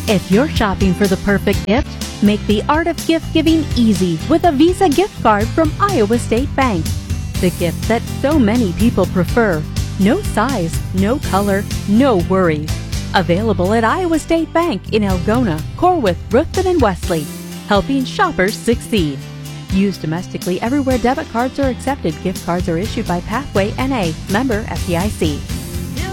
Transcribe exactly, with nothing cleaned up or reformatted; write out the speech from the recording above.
If you're shopping for the perfect gift, make the art of gift giving easy with a Visa gift card from Iowa State Bank. The gift that so many people prefer. No size, no color, no worries. Available at Iowa State Bank in Algona, Corwith, Ruthven, and Wesley. Helping shoppers succeed. Used domestically everywhere debit cards are accepted. Gift cards are issued by Pathway N A, member F D I C.